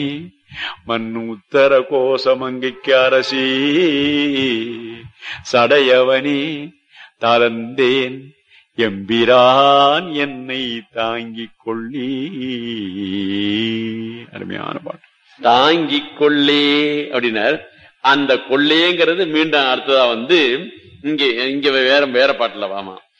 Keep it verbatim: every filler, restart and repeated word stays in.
மண் உத்தர கோசமங்கைக்கு அரசி சடையவனே தளர்ந்தேன் எம்பிரான் என்னை தாங்கிக் கொள்ளி. அருமையான பாட்டு. தாங்கிக் கொள்ளே அப்படின்னார். அந்த கொள்ளேங்கிறது மீண்டும் அடுத்ததா வந்து இங்க இங்க வேற வேற பாட்டுல வாமா